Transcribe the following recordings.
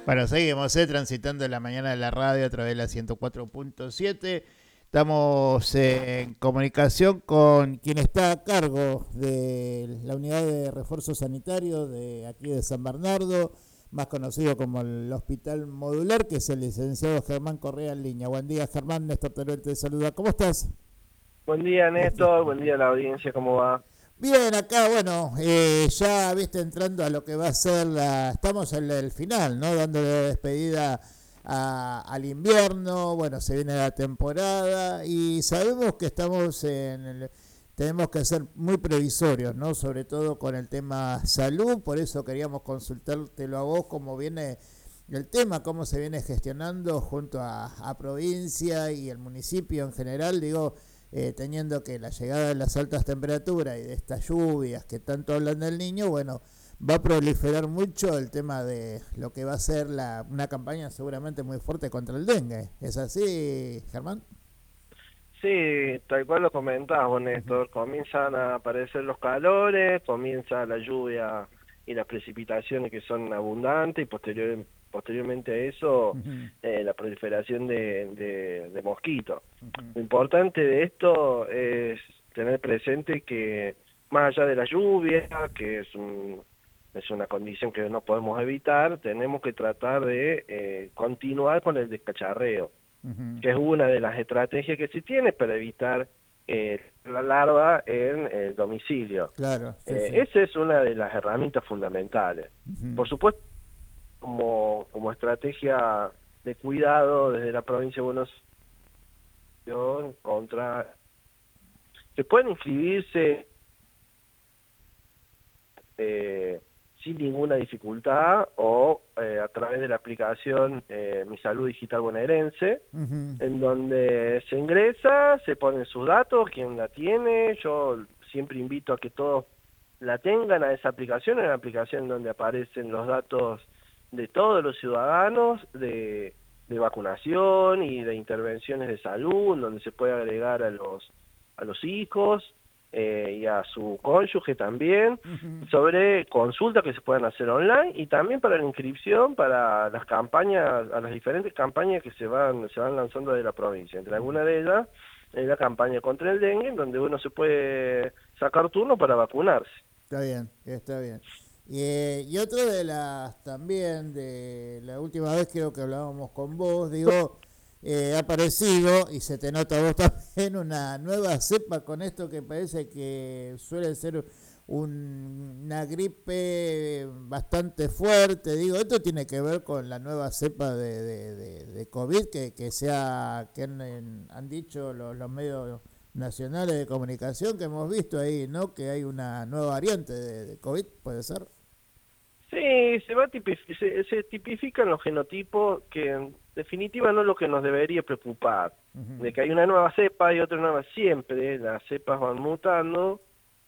Bueno, seguimos transitando la mañana de la radio a través de la 104.7. Estamos en comunicación con quien está a cargo de la unidad de refuerzo sanitario de aquí de San Bernardo, más conocido como el Hospital Modular, que es el licenciado Germán Correa en línea. Buen día, Germán. Néstor Teruel te saluda. ¿Cómo estás? Buen día, Néstor. Buen día a la audiencia. ¿Cómo va? Bien, acá, bueno, ya viste entrando a lo que va a ser estamos en el final, ¿no? Dándole despedida al invierno, bueno, se viene la temporada y sabemos que tenemos que ser muy previsorios, ¿no? Sobre todo con el tema salud, por eso queríamos consultártelo a vos cómo viene el tema, cómo se viene gestionando junto a provincia y el municipio en general, digo, teniendo que la llegada de las altas temperaturas y de estas lluvias que tanto hablan del niño, bueno, va a proliferar mucho el tema de lo que va a ser una campaña seguramente muy fuerte contra el dengue. ¿Es así, Germán? Sí, tal cual lo comentabas, Uh-huh. Néstor. Comienzan a aparecer los calores, comienza la lluvia y las precipitaciones que son abundantes y posteriormente a eso Uh-huh. la proliferación de mosquitos. Uh-huh. Lo importante de esto es tener presente que más allá de la lluvia, que es una condición que no podemos evitar, tenemos que tratar de continuar con el descacharreo, Uh-huh. que es una de las estrategias que se tiene para evitar la larva en el domicilio. Claro, sí, sí. Esa es una de las herramientas fundamentales. Uh-huh. Por supuesto, como estrategia de cuidado desde la provincia de Buenos Aires contra, se pueden inscribirse eh, sin ninguna dificultad o a través de la aplicación Mi Salud Digital Bonaerense, Uh-huh. en donde se ingresa, se ponen sus datos, quién la tiene. Yo siempre invito a que todos la tengan a esa aplicación, en la aplicación donde aparecen los datos de todos los ciudadanos, de vacunación y de intervenciones de salud, donde se puede agregar a los hijos y a su cónyuge también, Uh-huh. sobre consultas que se puedan hacer online y también para la inscripción para las campañas, a las diferentes campañas que se van lanzando de la provincia. Entre algunas de ellas es la campaña contra el dengue, en donde uno se puede sacar turno para vacunarse. Está bien, está bien. Y otra de las también, de la última vez creo que hablábamos con vos, digo, ha aparecido, y se te nota a vos también, una nueva cepa con esto que parece que suele ser una gripe bastante fuerte. Digo, esto tiene que ver con la nueva cepa de COVID que han dicho los medios nacionales de comunicación que hemos visto ahí, ¿no? Que hay una nueva variante de COVID, ¿puede ser? Sí, se tipifican los genotipos que en definitiva no es lo que nos debería preocupar, de Uh-huh. que hay una nueva cepa y otra nueva siempre, las cepas van mutando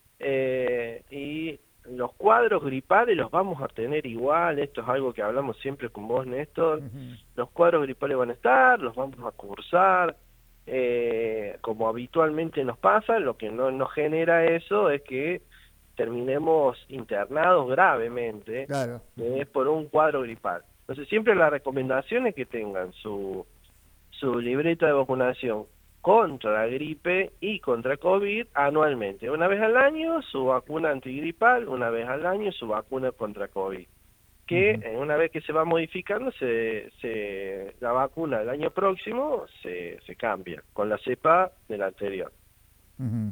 y los cuadros gripales los vamos a tener igual. Esto es algo que hablamos siempre con vos, Néstor. Uh-huh. Los cuadros gripales van a estar, los vamos a cursar, como habitualmente nos pasa. Lo que no nos genera eso es que terminemos internados gravemente Claro. Uh-huh. por un cuadro gripal. Entonces siempre la recomendación es que tengan su libreta de vacunación contra la gripe y contra COVID anualmente. Una vez al año su vacuna antigripal, una vez al año su vacuna contra COVID. Que Uh-huh. una vez que se va modificando, la vacuna del año próximo se cambia con la cepa del anterior. Uh-huh.